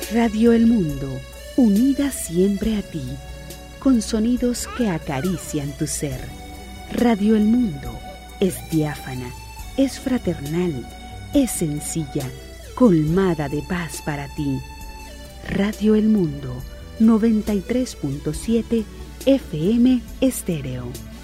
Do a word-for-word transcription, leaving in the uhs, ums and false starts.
Radio El Mundo, unida siempre a ti, con sonidos que acarician tu ser. Radio El Mundo es diáfana, es fraternal, es sencilla, colmada de paz para ti. Radio El Mundo, noventa y tres punto siete F M Estéreo.